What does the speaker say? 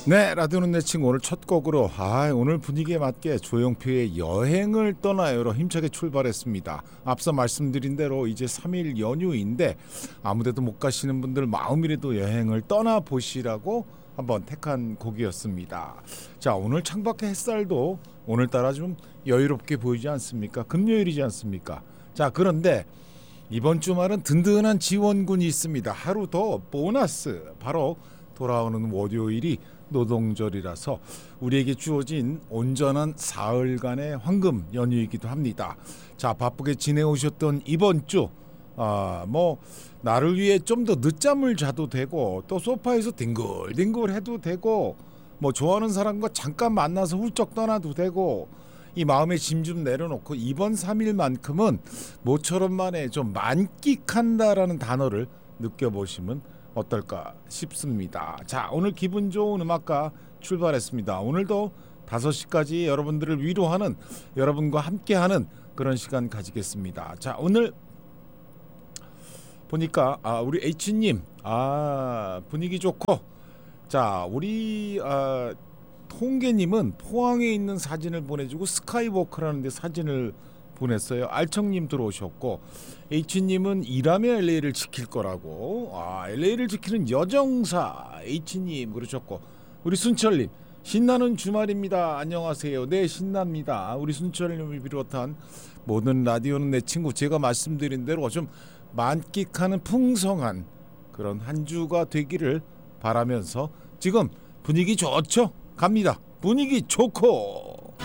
네, 라디오는 내 친구 오늘 첫 곡으로 오늘 분위기에 맞게 조용필의 여행을 떠나요로 힘차게 출발했습니다. 앞서 말씀드린 대로 이제 3일 연휴인데 아무데도 못 가시는 분들 마음이라도 여행을 떠나보시라고 한번 택한 곡이었습니다. 자, 오늘 창밖의 햇살도 오늘따라 좀 여유롭게 보이지 않습니까? 금요일이지 않습니까? 자, 그런데 이번 주말은 든든한 지원군이 있습니다. 하루 더 보너스, 바로 돌아오는 월요일이 노동절이라서 우리에게 주어진 온전한 사흘간의 황금 연휴이기도 합니다. 자, 바쁘게 지내오셨던 이번 주 나를 위해 좀 더 늦잠을 자도 되고 또 소파에서 뒹굴뒹굴 해도 되고 좋아하는 사람과 잠깐 만나서 훌쩍 떠나도 되고 이 마음의 짐 좀 내려놓고 이번 3일만큼은 모처럼 만에 좀 만끽한다라는 단어를 느껴보시면 어떨까 싶습니다. 자, 오늘 기분 좋은 음악과 출발했습니다. 오늘도 5시까지 여러분들을 위로하는, 여러분과 함께하는 그런 시간 가지겠습니다. 자, 오늘 보니까 우리 H님 분위기 좋고, 자, 우리 통계님은 포항에 있는 사진을 보내주고 스카이워크라는 데 사진을 보냈어요. 알청님 들어오셨고, H님은 일하며 LA를 지킬 거라고, LA를 지키는 여정사 H님 그러셨고, 우리 순철님 신나는 주말입니다. 안녕하세요. 네, 신납니다. 우리 순철님을 비롯한 모든 라디오는 내 친구, 제가 말씀드린 대로 좀 만끽하는 풍성한 그런 한 주가 되기를 바라면서 지금 분위기 좋죠? 갑니다. 분위기 좋고